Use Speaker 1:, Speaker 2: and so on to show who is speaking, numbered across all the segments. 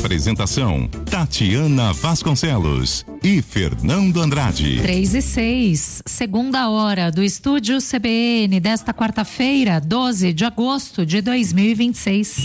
Speaker 1: Apresentação: Tatiana Vasconcelos e Fernando Andrade.
Speaker 2: 3:06, segunda hora do estúdio CBN desta quarta-feira, 12 de agosto de 2026.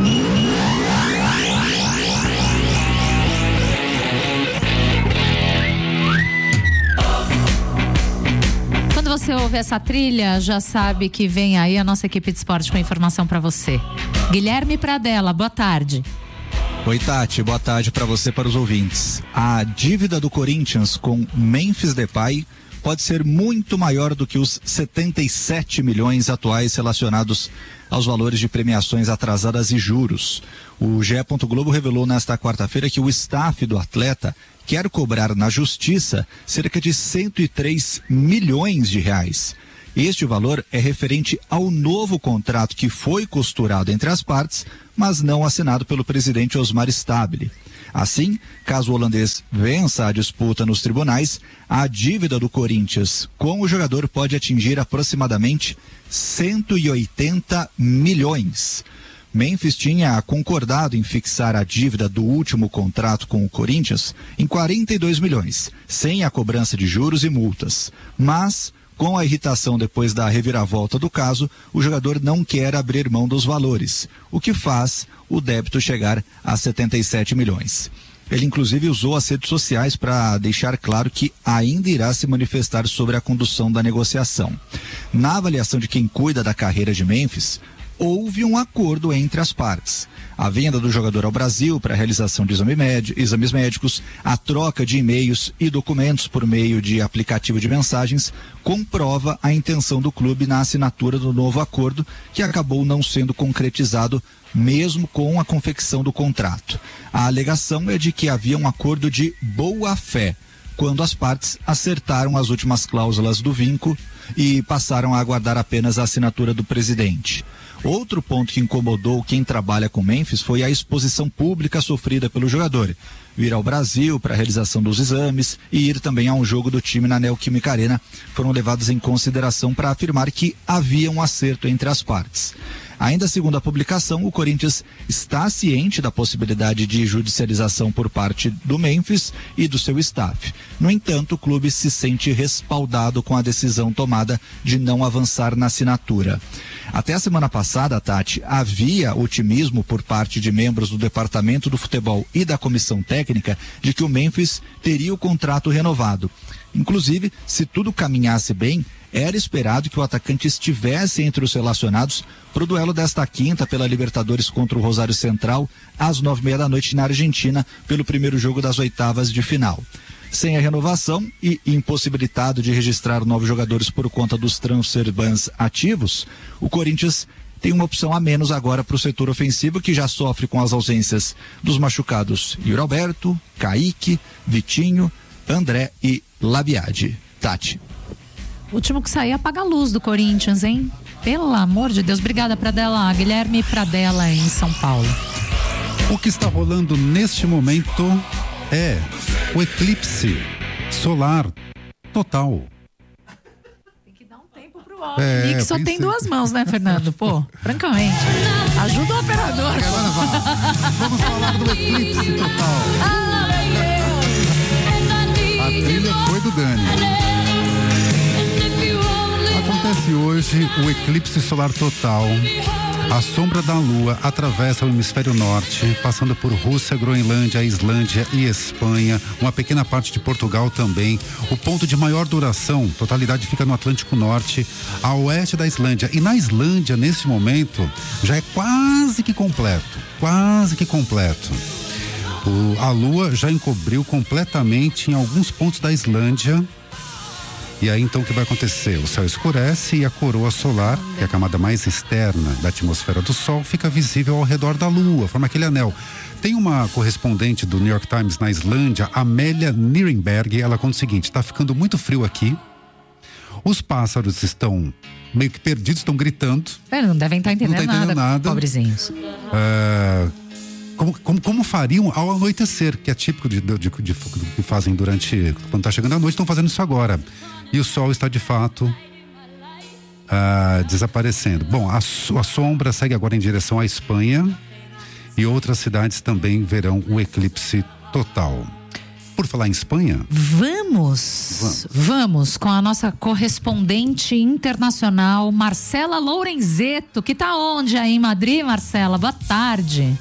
Speaker 2: Quando você ouve essa trilha, já sabe que vem aí a nossa equipe de esporte com informação para você. Guilherme Pradella, boa tarde.
Speaker 3: Oi, Tati, boa tarde para você e para os ouvintes. A dívida do Corinthians com Memphis Depay pode ser muito maior do que os 77 milhões atuais relacionados aos valores de premiações atrasadas e juros. O GE. Globo revelou nesta quarta-feira que o staff do atleta quer cobrar na justiça cerca de 103 milhões de reais. Este valor é referente ao novo contrato que foi costurado entre as partes, mas não assinado pelo presidente Osmar Stabile. Assim, caso o holandês vença a disputa nos tribunais, a dívida do Corinthians com o jogador pode atingir aproximadamente 180 milhões. Memphis tinha concordado em fixar a dívida do último contrato com o Corinthians em 42 milhões, sem a cobrança de juros e multas. Mas, com a irritação depois da reviravolta do caso, o jogador não quer abrir mão dos valores, o que faz o débito chegar a 77 milhões. Ele inclusive usou as redes sociais para deixar claro que ainda irá se manifestar sobre a condução da negociação. Na avaliação de quem cuida da carreira de Memphis, houve um acordo entre as partes. A venda do jogador ao Brasil para a realização de exames médicos, a troca de e-mails e documentos por meio de aplicativo de mensagens, comprova a intenção do clube na assinatura do novo acordo, que acabou não sendo concretizado mesmo com a confecção do contrato. A alegação é de que havia um acordo de boa-fé, quando as partes acertaram as últimas cláusulas do vínculo e passaram a aguardar apenas a assinatura do presidente. Outro ponto que incomodou quem trabalha com Memphis foi a exposição pública sofrida pelo jogador. Ir ao Brasil para a realização dos exames e ir também a um jogo do time na Neoquímica Arena foram levados em consideração para afirmar que havia um acerto entre as partes. Ainda segundo a publicação, o Corinthians está ciente da possibilidade de judicialização por parte do Memphis e do seu staff. No entanto, o clube se sente respaldado com a decisão tomada de não avançar na assinatura. Até a semana passada, Tati, havia otimismo por parte de membros do Departamento do Futebol e da Comissão Técnica de que o Memphis teria o contrato renovado. Inclusive, se tudo caminhasse bem, era esperado que o atacante estivesse entre os relacionados para o duelo desta quinta pela Libertadores contra o Rosário Central, às 21h30 na Argentina, pelo primeiro jogo das oitavas de final. Sem a renovação e impossibilitado de registrar novos jogadores por conta dos transfer bans ativos, o Corinthians tem uma opção a menos agora para o setor ofensivo, que já sofre com as ausências dos machucados Yuri Alberto, Kaique, Vitinho, André e Labiade. Tati.
Speaker 2: O último que sair apaga a luz do Corinthians, hein? Pelo amor de Deus. Obrigada, Pradella. Guilherme Pradella, em São Paulo.
Speaker 4: O que está rolando neste momento é o eclipse solar total.
Speaker 2: Tem que dar um tempo pro homem. Que só tem duas mãos, né, Fernando? Pô, francamente. Ajuda o operador.
Speaker 4: Vamos falar do eclipse total. A trilha foi do Dani. Acontece hoje o eclipse solar total. A sombra da Lua atravessa o hemisfério norte, passando por Rússia, Groenlândia, Islândia e Espanha, uma pequena parte de Portugal também. O ponto de maior duração, totalidade, fica no Atlântico Norte, a oeste da Islândia. E na Islândia, nesse momento, já é quase que completo. A Lua já encobriu completamente em alguns pontos da Islândia. E aí então o que vai acontecer? O céu escurece e a coroa solar, que é a camada mais externa da atmosfera do Sol, fica visível ao redor da Lua, forma aquele anel. Tem uma correspondente do New York Times na Islândia, Amélia Nirenberg, ela conta o seguinte: está ficando muito frio aqui, os pássaros estão meio que perdidos, estão gritando.
Speaker 2: Não devem estar entendendo nada, pobrezinhos.
Speaker 4: Como fariam ao anoitecer, que é típico que fazem durante, quando está chegando a noite, estão fazendo isso agora. E o sol está de fato desaparecendo. Bom, a sombra segue agora em direção à Espanha e outras cidades também verão o eclipse total. Por falar em Espanha?
Speaker 2: Vamos com a nossa correspondente internacional, Marcela Lorenzetto, que tá onde aí em Madrid, Marcela? Boa tarde.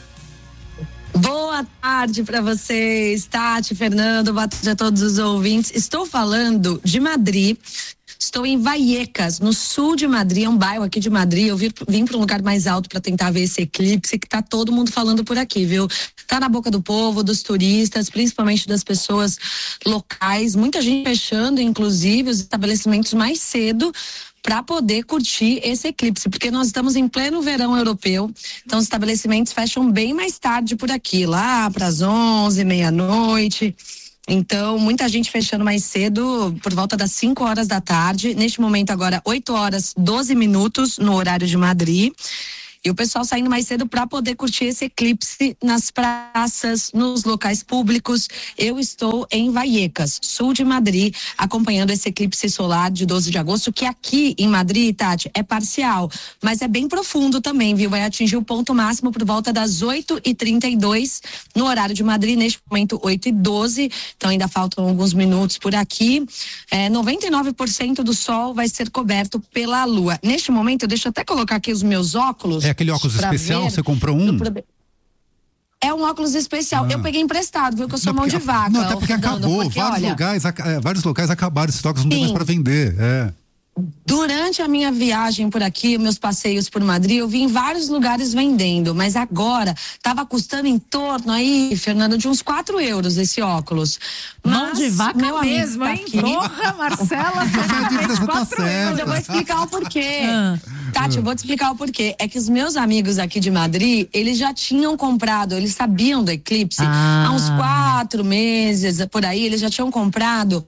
Speaker 5: Boa tarde para vocês, Tati, Fernando, boa tarde a todos os ouvintes. Estou falando de Madrid. Estou em Vallecas, no sul de Madrid, é um bairro aqui de Madrid. Eu vim para um lugar mais alto para tentar ver esse eclipse que tá todo mundo falando por aqui, viu? Tá na boca do povo, dos turistas, principalmente das pessoas locais. Muita gente fechando, inclusive, os estabelecimentos mais cedo para poder curtir esse eclipse, porque nós estamos em pleno verão europeu, então os estabelecimentos fecham bem mais tarde por aqui, lá para as 11, meia-noite. Então, muita gente fechando mais cedo, por volta das 5 horas da tarde. Neste momento agora, 8 horas, 12 minutos no horário de Madrid. E o pessoal saindo mais cedo para poder curtir esse eclipse nas praças, nos locais públicos. Eu estou em Vallecas, sul de Madrid, acompanhando esse eclipse solar de 12 de agosto, que aqui em Madrid, Tati, é parcial, mas é bem profundo também, viu? Vai atingir o ponto máximo por volta das 8h32 no horário de Madrid, neste momento 8h12, então ainda faltam alguns minutos por aqui. 99% do sol vai ser coberto pela lua. Neste momento, deixa eu até colocar aqui os meus óculos.
Speaker 4: É aquele óculos especial? Você comprou um?
Speaker 5: É um óculos especial. Eu peguei emprestado, viu? Que eu sou mão de vaca.
Speaker 4: Não, até porque acabou. Vários locais acabaram. Esses óculos não tem mais para vender. Durante
Speaker 5: a minha viagem por aqui, meus passeios por Madrid, eu vi em vários lugares vendendo, mas agora estava custando em torno aí, Fernando, de uns 4 euros esse óculos.
Speaker 2: Mão de vaca mesmo, hein? Porra, Marcela, 4 euros.
Speaker 5: Eu vou explicar o porquê. Tati, eu vou te explicar o porquê. É que os meus amigos aqui de Madrid, eles já tinham comprado, eles sabiam do eclipse há uns 4 meses, por aí, eles já tinham comprado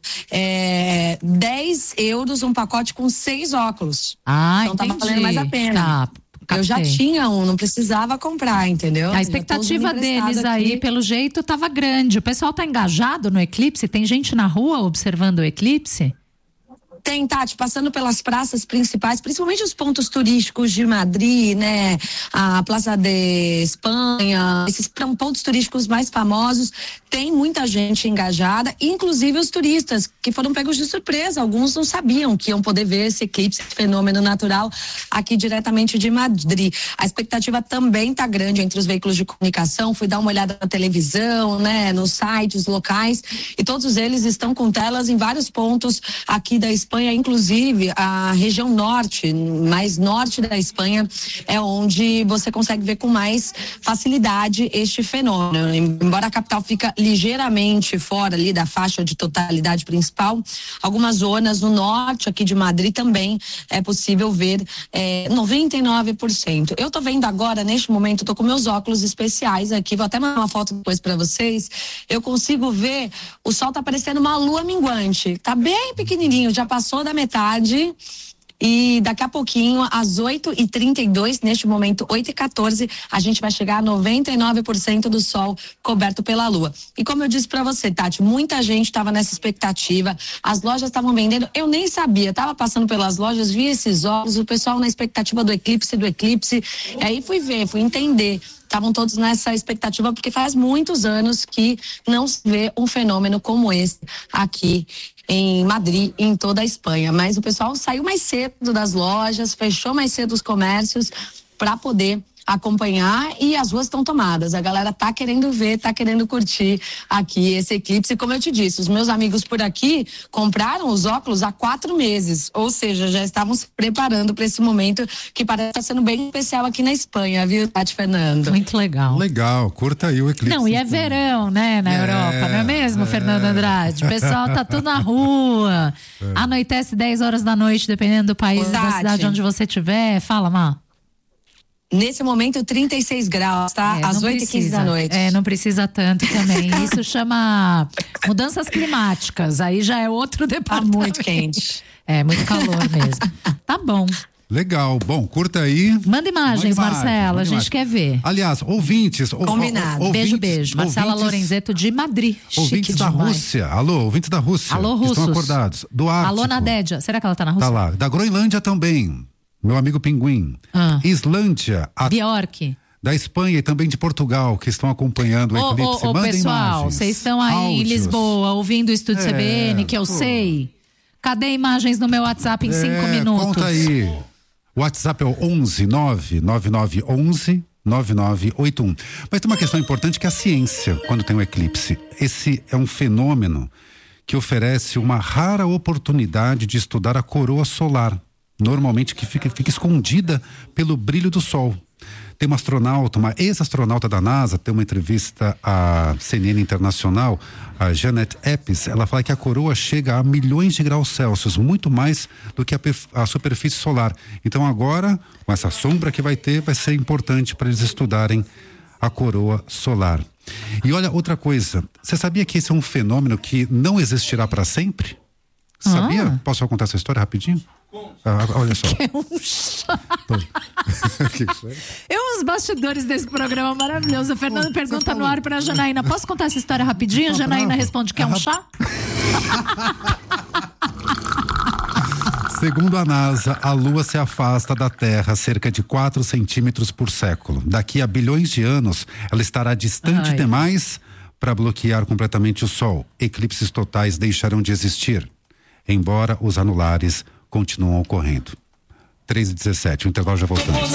Speaker 5: 10 euros um pacote com 6 óculos. Então
Speaker 2: entendi.
Speaker 5: tava valendo mais a pena. Eu já tinha um, não precisava comprar, entendeu?
Speaker 2: A expectativa deles aí, pelo jeito, tava grande. O pessoal tá engajado no eclipse? Tem gente na rua observando o eclipse?
Speaker 5: Tem, Tati, passando pelas praças principais, principalmente os pontos turísticos de Madrid, né? A Plaza de Espanha, esses pontos turísticos mais famosos, tem muita gente engajada, inclusive os turistas que foram pegos de surpresa. Alguns não sabiam que iam poder ver esse eclipse, esse fenômeno natural aqui diretamente de Madrid. A expectativa também tá grande entre os veículos de comunicação. Fui dar uma olhada na televisão, né? Nos sites locais, e todos eles estão com telas em vários pontos aqui da Espanha, inclusive a região norte, mais norte da Espanha, é onde você consegue ver com mais facilidade este fenômeno. Embora a capital fica ligeiramente fora ali da faixa de totalidade principal, algumas zonas no norte aqui de Madrid também é possível ver 99%. Eu tô vendo agora, neste momento, tô com meus óculos especiais aqui, vou até mandar uma foto depois para vocês. Eu consigo ver, o sol tá parecendo uma lua minguante, tá bem pequenininho, já passou da metade, e daqui a pouquinho, às 8h32, neste momento 8h14, a gente vai chegar a 99% do sol coberto pela lua. E como eu disse pra você, Tati, muita gente estava nessa expectativa, as lojas estavam vendendo, eu nem sabia, tava passando pelas lojas, vi esses óculos, o pessoal na expectativa do eclipse, e aí fui entender. Estavam todos nessa expectativa, porque faz muitos anos que não se vê um fenômeno como esse aqui em Madrid e em toda a Espanha. Mas o pessoal saiu mais cedo das lojas, fechou mais cedo os comércios para poder acompanhar, e as ruas estão tomadas. A galera tá querendo ver, tá querendo curtir aqui esse eclipse. Como eu te disse, os meus amigos por aqui compraram os óculos há 4 meses, ou seja, já estavam se preparando para esse momento que parece estar sendo bem especial aqui na Espanha, viu, Tati, Fernando?
Speaker 2: Muito legal.
Speaker 4: Legal, curta aí o eclipse.
Speaker 2: Não, e é verão, né, na Europa, não é mesmo, Fernando Andrade? O pessoal tá tudo na rua, anoitece 10 horas da noite, dependendo do país, da cidade onde você estiver. Fala, Má.
Speaker 5: Nesse momento, 36 graus, tá? Às 8h15 da noite.
Speaker 2: Não precisa tanto também. Isso chama mudanças climáticas. Aí já é outro departamento.
Speaker 5: Tá muito quente.
Speaker 2: Muito calor mesmo. Tá bom.
Speaker 4: Legal. Bom, curta aí.
Speaker 2: Manda imagens, Marcela. A gente quer ver.
Speaker 4: Aliás, ouvintes.
Speaker 5: Combinado.
Speaker 2: Beijo. Marcela Lorenzetto de Madrid.
Speaker 4: Ouvintes da Rússia. Alô, ouvintes da Rússia.
Speaker 2: Alô, russos.
Speaker 4: Estão acordados. Do Ártico.
Speaker 2: Alô, Nadédia. Será que ela tá na Rússia?
Speaker 4: Tá lá. Da Groenlândia também. Meu amigo Pinguim. Islândia.
Speaker 2: Bjork.
Speaker 4: da Espanha e também de Portugal, que estão acompanhando o eclipse. Mandem
Speaker 2: pessoal,
Speaker 4: imagens,
Speaker 2: vocês estão aí
Speaker 4: áudios.
Speaker 2: em Lisboa, ouvindo o Estúdio CBN, que eu sei. Cadê imagens no meu WhatsApp em 5 minutos?
Speaker 4: Conta aí. O WhatsApp é o 11 99911 9981. Mas tem uma questão importante que é a ciência, quando tem um eclipse. Esse é um fenômeno que oferece uma rara oportunidade de estudar a coroa solar, normalmente que fica escondida pelo brilho do sol. Tem uma astronauta, uma ex-astronauta da NASA, tem uma entrevista à CNN Internacional, a Janet Epps, ela fala que a coroa chega a milhões de graus Celsius, muito mais do que a superfície solar. Então agora, com essa sombra que vai ter, vai ser importante para eles estudarem a coroa solar. E olha, outra coisa, você sabia que esse é um fenômeno que não existirá para sempre? Sabia? Posso contar essa história rapidinho? Olha só.
Speaker 2: É um chato. Os bastidores desse programa maravilhoso. A Fernanda pergunta no ar pra Janaína: posso contar essa história rapidinho? A Janaína responde que é um chá.
Speaker 4: Segundo a NASA, a Lua se afasta da Terra cerca de 4 centímetros por século. Daqui a bilhões de anos, ela estará distante demais para bloquear completamente o Sol. Eclipses totais deixarão de existir, embora os anulares continuam ocorrendo. 3h17, o intervalo já voltamos.